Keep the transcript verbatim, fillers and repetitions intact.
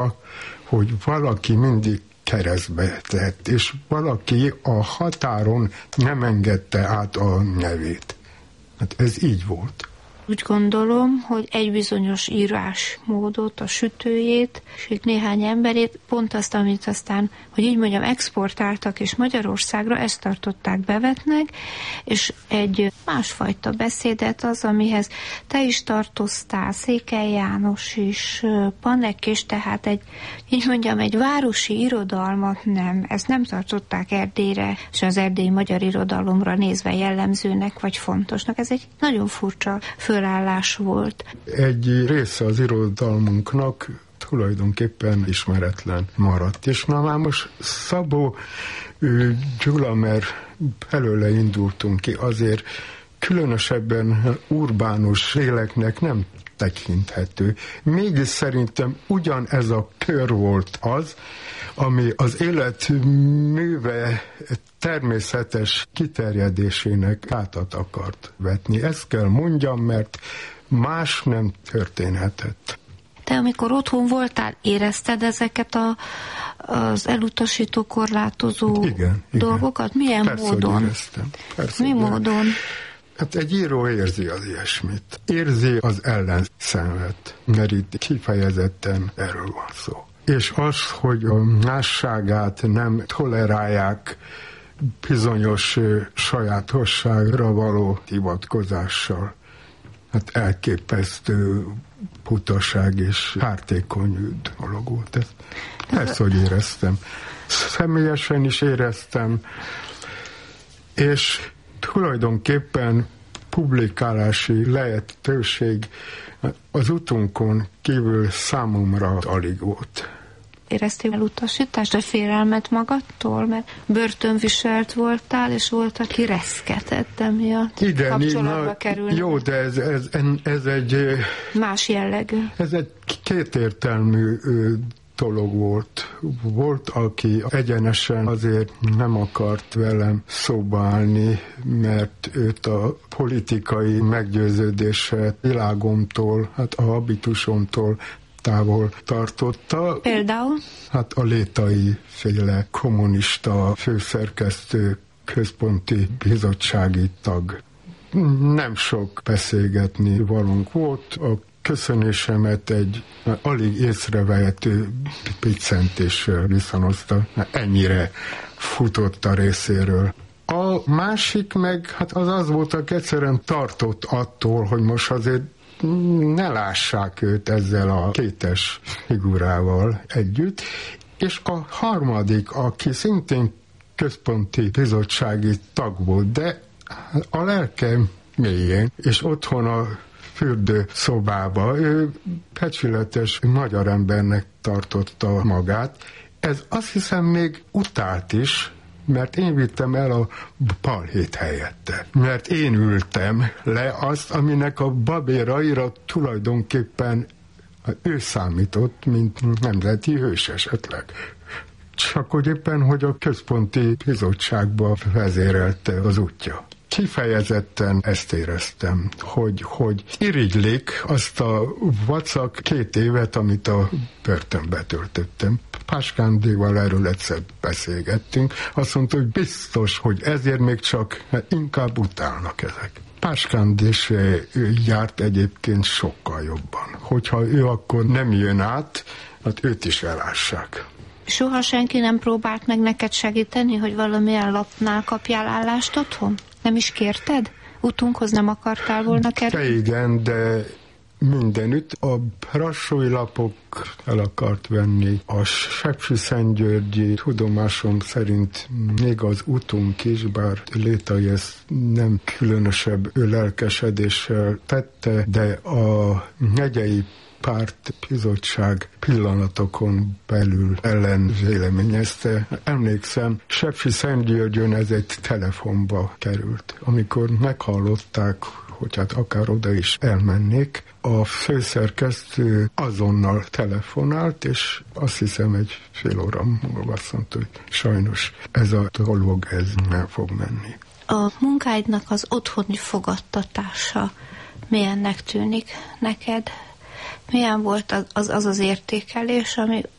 hogy valaki mindig keresztbe tett, és valaki a határon nem engedte át a nevét. Hát ez így volt. Úgy gondolom, hogy egy bizonyos írásmódot, a sütőjét, és itt néhány emberét, pont azt, amit aztán, hogy így mondjam, exportáltak, és Magyarországra ezt tartották bevetnek, és egy másfajta beszédet az, amihez te is tartoztál, Székely János is, Panek is, tehát egy, így mondjam, egy városi irodalmat nem, ezt nem tartották Erdélyre, és az erdélyi magyar irodalomra nézve jellemzőnek, vagy fontosnak. Ez egy nagyon furcsa fölállás volt. Egy része az irodalmunknak tulajdonképpen ismeretlen maradt. És na már most Szabó Gyula, mert előle indultunk ki, azért különösebben urbánus léleknek nem tekinthető. Mégis szerintem ugyanez a kör volt az, ami az életműve természetes kiterjedésének hátat akart vetni. Ezt kell mondjam, mert más nem történhetett. Te amikor otthon voltál, érezted ezeket a, az elutasító, korlátozó igen, dolgokat? Igen. Milyen Persze, módon? Éreztem. Persze, Mi módon? Hát egy író érzi az ilyesmit. Érzi az ellenszenvet, mert itt kifejezetten erről van szó. És az, hogy a másságát nem tolerálják bizonyos sajátosságra való hivatkozással, hát elképesztő butaság és hártékony dolog volt ez. Persze, hogy éreztem. Személyesen is éreztem, és tulajdonképpen publikálási lehetőség az utunkon kívül számomra alig volt. Éreztél elutasítást, vagy félelmet magadtól? Mert börtönviselt voltál, és volt, aki reszketett emiatt. Igen, kapcsolatba kerülni. Jó, de ez, ez, ez egy... más jellegű. Ez egy kétértelmű dolog volt. Volt, aki egyenesen azért nem akart velem szóba állni, mert őt a politikai meggyőződése világomtól, hát a habitusomtól távol tartotta. Például? Hát a Létai féle kommunista főszerkesztő, központi bizottsági tag. Nem sok beszélgetni valunk volt. A köszönésemet egy alig észrevehető piccentéssel viszonozta. Ennyire futott a részéről. A másik meg, hát az az volt, hogy egyszerűen tartott attól, hogy most azért ne lássák őt ezzel a kétes figurával együtt. És a harmadik, aki szintén központi bizottsági tag volt, de a lelke mélyén, és otthon a fürdő szobába, ő becsületes magyar embernek tartotta magát. Ez azt hiszem még utált is, mert én vittem el a balhét helyette. Mert én ültem le azt, aminek a babéraira tulajdonképpen ő számított, mint nemzeti hős esetleg. Csak hogy éppen, hogy a központi bizottságba vezérelte az útja. Kifejezetten ezt éreztem, hogy, hogy irigylik azt a vacak két évet, amit a börtönbe töltöttem. Páskándival erről egyszer beszélgettünk. Azt mondta, hogy biztos, hogy ezért még csak inkább utálnak ezek. Páskánd is járt egyébként sokkal jobban. Hogyha ő akkor nem jön át, hát őt is elássák. Soha senki nem próbált meg neked segíteni, hogy valamilyen lapnál kapjál állást otthon? Nem is kérted? Utunkhoz nem akartál volna kerülni? De igen, de mindenütt. A brassói lapok el akart venni. A Sepsiszentgyörgyi tudomásom szerint még az utunk is, bár Létai ezt nem különösebb lelkesedéssel tette, de a megyei párt bizottság pillanatokon belül ellen véleményezte. Emlékszem, Sepsiszentgyörgyön ez egy telefonba került. Amikor meghallották, hogy hát akár oda is elmennék, a főszerkesztő azonnal telefonált, és azt hiszem egy fél óra múlva azt mondta, hogy sajnos ez a dolog, ez nem fog menni. A munkáidnak az otthoni fogadtatása milyennek tűnik neked? milyen volt az az, az, az értékelés, ami